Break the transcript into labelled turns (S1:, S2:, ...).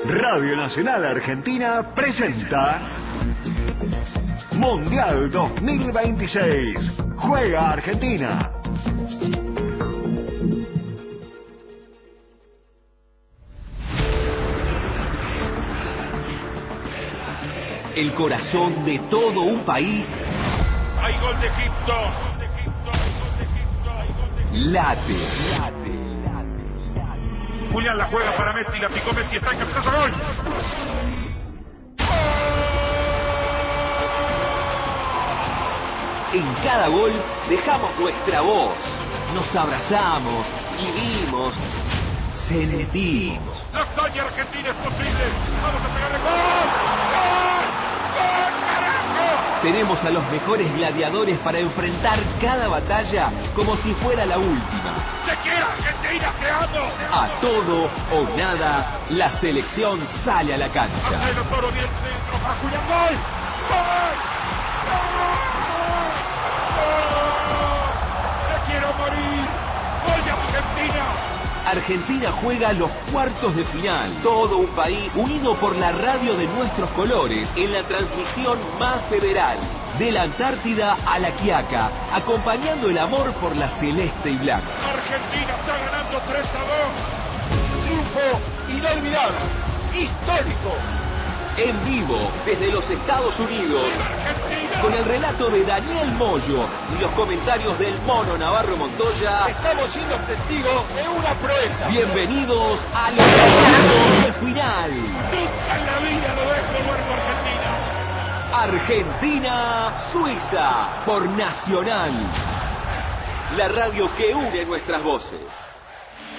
S1: Radio Nacional Argentina presenta Mundial 2026. Juega Argentina.
S2: El corazón de todo un país.
S3: Hay gol de Egipto.
S2: Late.
S3: Julián la juega para Messi, la picó Messi, está en cabezazo, gol.
S2: En cada gol dejamos nuestra voz. Nos abrazamos, vivimos, sentimos.
S3: La hazaña argentina es posible. Vamos a pegarle gol. ¡Gol! ¡Gol, carajo!
S2: Tenemos a los mejores gladiadores para enfrentar cada batalla como si fuera la última.
S3: ¡Te quiero, Argentina! ¡Te amo!
S2: A todo o nada, la selección sale a la cancha.
S3: Marcelo Toro bien centro para Julián, gol. ¡Gol! ¡Me quiero morir! ¡Gol de Argentina!
S2: Argentina juega los cuartos de final. Todo un país unido por la radio de nuestros colores en la transmisión más federal. De la Antártida a la Quiaca, acompañando el amor por la celeste y blanca.
S3: Argentina está ganando 3-2.
S4: Triunfo inolvidable, histórico.
S2: En vivo, desde los Estados Unidos,
S3: Argentina.
S2: con el relato de Daniel Moyo y los comentarios del Mono Navarro Montoya.
S4: Estamos siendo testigos de una proeza.
S2: Bienvenidos a los cuartos de final.
S3: Nunca en la vida lo dejo muerto Argentina.
S2: Argentina-Suiza por Nacional. La radio que une nuestras voces.